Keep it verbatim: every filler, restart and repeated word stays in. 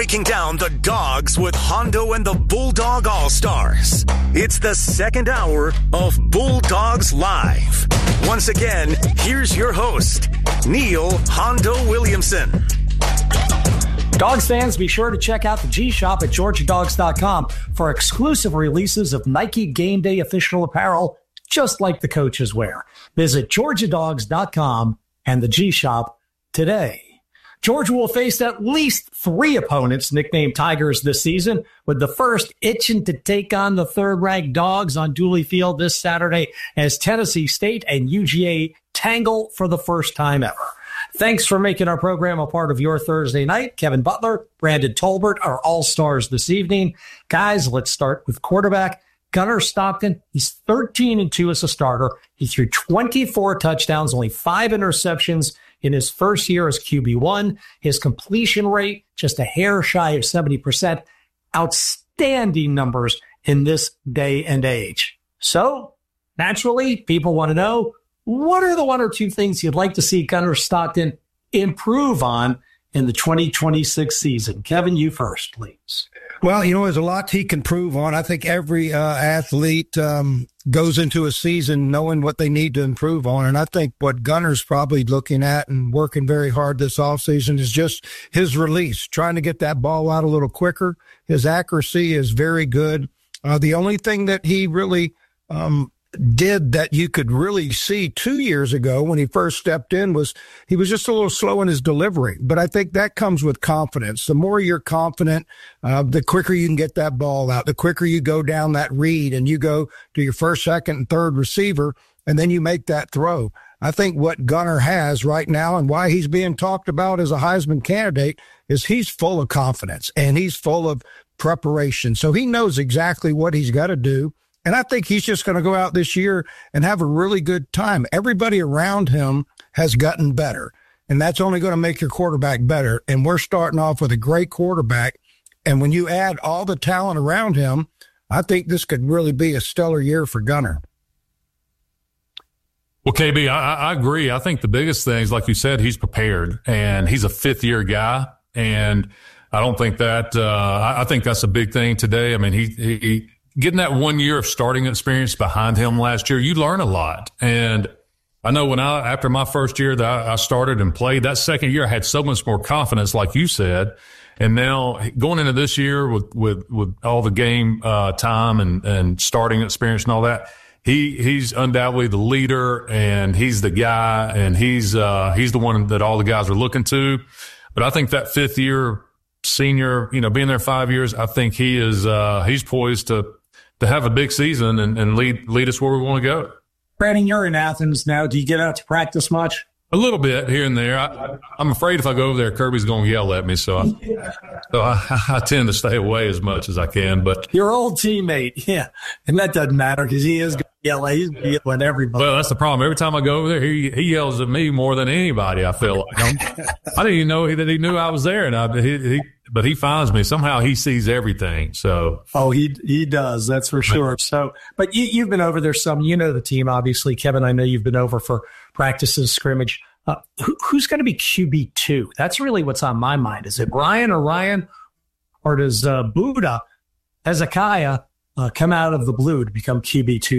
breaking down the Dogs with Hondo and the Bulldog All-Stars. It's the second hour of Bulldogs Live. Once again, here's your host, Neil Hondo Williamson. Dogs fans, be sure to check out the G-Shop at Georgia Dogs dot com for exclusive releases of Nike Game Day official apparel, just like the coaches wear. Visit Georgia Dogs dot com and the G-Shop today. Georgia will face at least three opponents nicknamed Tigers this season, with the first itching to take on the third-ranked Dogs on Dooley Field this Saturday as Tennessee State and U G A tangle for the first time ever. Thanks for making our program a part of your Thursday night. Kevin Butler, Brandon Tolbert, our all-stars this evening. Guys, let's start with quarterback Gunnar Stockton. He's thirteen and two as a starter. He threw twenty-four touchdowns, only five interceptions in his first year as Q B one. His completion rate, just a hair shy of seventy percent. Outstanding numbers in this day and age. So, naturally, people want to know, what are the one or two things you'd like to see Gunnar Stockton improve on in the twenty twenty-six season? Kevin, you first, please. Well, you know, there's a lot he can prove on. I think every uh, athlete um, goes into a season knowing what they need to improve on. And I think what Gunnar's probably looking at and working very hard this offseason is just his release, trying to get that ball out a little quicker. His accuracy is very good. Uh, the only thing that he really um, did that you could really see two years ago when he first stepped in was he was just a little slow in his delivery. But I think that comes with confidence. The more you're confident, uh, the quicker you can get that ball out, the quicker you go down that read and you go to your first, second, and third receiver, and then you make that throw. I think what Gunnar has right now and why he's being talked about as a Heisman candidate is he's full of confidence and he's full of preparation. So he knows exactly what he's got to do. And I think he's just going to go out this year and have a really good time. Everybody around him has gotten better, and that's only going to make your quarterback better. And we're starting off with a great quarterback. And when you add all the talent around him, I think this could really be a stellar year for Gunnar. Well, K B, I, I agree. I think the biggest thing is, like you said, he's prepared, and he's a fifth-year guy. And I don't think that uh, – I, I think that's a big thing today. I mean, he, he – getting that one year of starting experience behind him last year, you learn a lot. And I know when I, after my first year that I, I started and played, that second year I had so much more confidence, like you said. And now going into this year with, with, with all the game, uh, time and, and starting experience and all that, he, he's undoubtedly the leader and he's the guy and he's, uh, he's the one that all the guys are looking to. But I think that fifth year senior, you know, being there five years, I think he is, uh, he's poised to, to have a big season and, and lead lead us where we want to go. Brandon, you're in Athens now. Do you get out to practice much? A little bit here and there. I, I, I'm afraid if I go over there, Kirby's going to yell at me, so I, so I, I tend to stay away as much as I can. But your old teammate, yeah, and that doesn't matter because he is going to yell at, he's going to yell at everybody. Well, that's the problem. Every time I go over there, he he yells at me more than anybody. I feel like I'm, I didn't even know that he knew I was there, and I he. he But he finds me. Somehow he sees everything. So, oh, he he does. That's for sure. So, but you, you've been over there some. You know the team, obviously, Kevin. I know you've been over for practices, scrimmage. Uh, who, who's going to be Q B two? That's really what's on my mind. Is it Ryan or Ryan, or does uh, Buddha Hezekiah uh, come out of the blue to become Q B two?